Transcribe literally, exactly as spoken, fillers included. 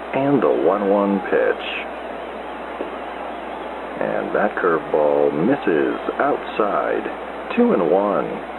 And the one one pitch. And that curveball misses outside. Two and one.